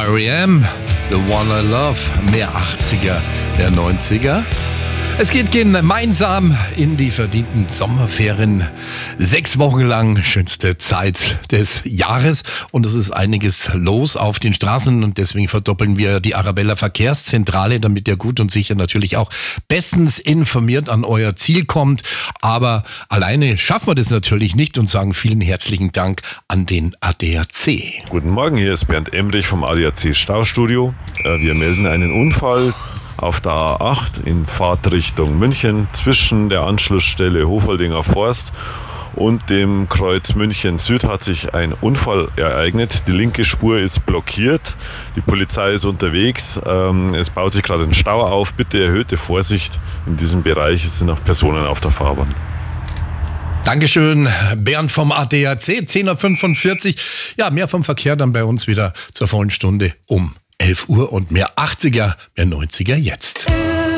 R.E.M., The One I Love, mehr 80er, der 90er. Es geht gemeinsam in die verdienten Sommerferien. 6 Wochen lang, schönste Zeit des Jahres. Und es ist einiges los auf den Straßen. Und deswegen verdoppeln wir die Arabella Verkehrszentrale, damit ihr gut und sicher natürlich auch bestens informiert an euer Ziel kommt. Aber alleine schaffen wir das natürlich nicht und sagen vielen herzlichen Dank an den ADAC. Guten Morgen, hier ist Bernd Emrich vom ADAC Staustudio. Wir melden einen Unfall auf der A8 in Fahrtrichtung München zwischen der Anschlussstelle Hofoldinger Forst und dem Kreuz München Süd hat sich ein Unfall ereignet. Die linke Spur ist blockiert. Die Polizei ist unterwegs. Es baut sich gerade ein Stau auf. Bitte erhöhte Vorsicht in diesem Bereich. Es sind auch Personen auf der Fahrbahn. Dankeschön, Bernd vom ADAC, 10.45 Uhr. Ja, mehr vom Verkehr dann bei uns wieder zur vollen Stunde um 11 Uhr und mehr 80er, mehr 90er jetzt.